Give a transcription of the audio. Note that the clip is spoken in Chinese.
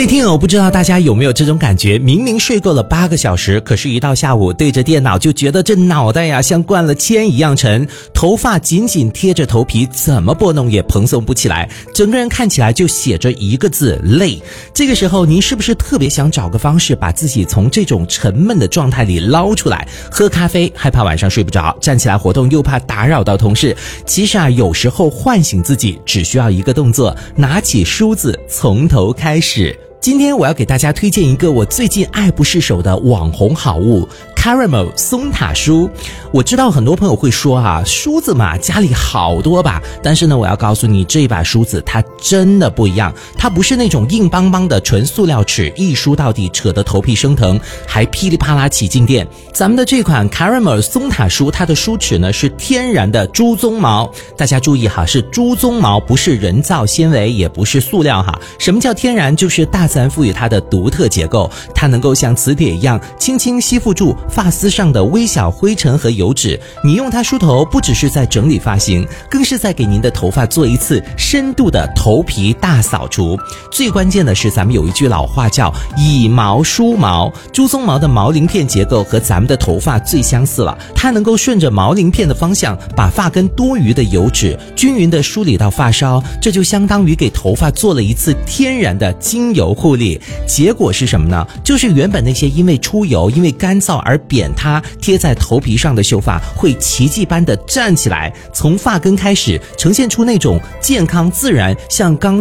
位听友，不知道大家有没有这种感觉，明明睡够了8个小时，可是一到下午对着电脑就觉得这脑袋呀像灌了铅一样沉，头发紧紧贴着头皮，怎么拨弄也蓬松不起来，整个人看起来就写着一个字，累。这个时候您是不是特别想找个方式把自己从这种沉闷的状态里捞出来？喝咖啡害怕晚上睡不着，站起来活动又怕打扰到同事。其实有时候唤醒自己只需要一个动作，拿起梳子从头开始。今天我要给大家推荐一个我最近爱不释手的网红好物，Caramel 松塔梳。我知道很多朋友会说梳子嘛，家里好多把，但是呢，我要告诉你，这把梳子它真的不一样，它不是那种硬邦邦的纯塑料齿，一梳到底扯得头皮生疼，还噼里啪啦起静电。咱们的这款 Caramel 松塔梳，它的梳齿呢是天然的猪鬃毛，大家注意是猪鬃毛，不是人造纤维，也不是塑料什么叫天然？就是大自然赋予它的独特结构，它能够像磁铁一样轻轻吸附住发丝上的微小灰尘和油脂。你用它梳头，不只是在整理发型，更是在给您的头发做一次深度的头皮大扫除。最关键的是，咱们有一句老话叫以毛梳毛，猪鬃毛的毛鳞片结构和咱们的头发最相似了，它能够顺着毛鳞片的方向，把发根多余的油脂均匀地梳理到发梢，这就相当于给头发做了一次天然的精油护理。结果是什么呢？就是原本那些因为出油、因为干燥而扁塌贴在头皮上的秀发，会奇迹般的站起来，从发根开始呈现出那种健康自然，像刚